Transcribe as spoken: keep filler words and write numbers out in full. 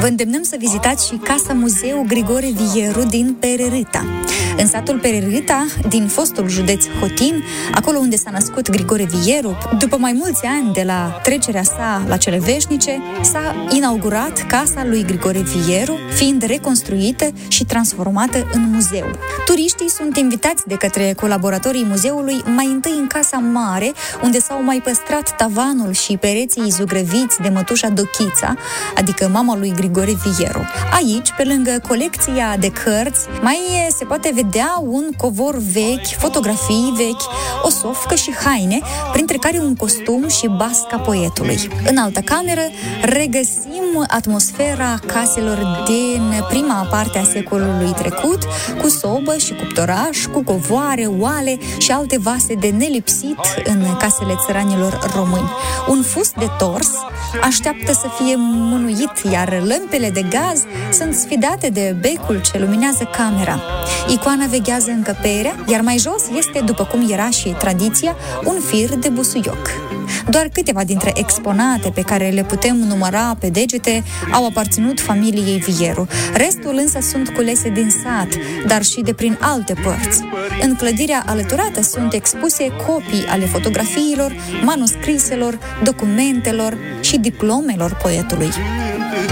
Vă îndemnăm să vizitați și Casa Muzeu Grigore Vieru din Pererâta. În satul Pererâta, din fostul județ Hotin, acolo unde s-a născut Grigore Vieru, după mai mulți ani de la trecerea sa la cele veșnice, s-a inaugurat Casa lui Grigore Vieru, fiind reconstruită și transformată în muzeu. Turiștii sunt invitați de către colaboratorii muzeului mai întâi în Casa Mare, unde s-au mai păstrat tavanul și pereții zugrăviți de mătușa Dochița, adică mama lui Grigore Vieru. Aici, pe lângă colecția de cărți, mai se poate vedea un covor vechi, fotografii vechi, o sofcă și haine, printre care un costum și basca poetului. În altă cameră regăsim atmosfera caselor din prima parte a secolului trecut, cu sobă și cuptoraș, cu covoare, oale și alte vase de nelipsit în casele țăranilor români. Un fust de tors așteaptă să fie mânuit, iar lămpile de gaz sunt sfidate de becul ce luminează camera. Icoana veghează încăperea, iar mai jos este, după cum era și tradiția, un fir de busuioc. Doar câteva dintre exponate pe care le putem număra pe degete au aparținut familiei Vieru. Restul însă sunt culese din sat, dar și de prin alte părți. În clădirea alăturată sunt expuse copii ale fotografiilor, manuscriselor, documentelor și diplomelor poetului.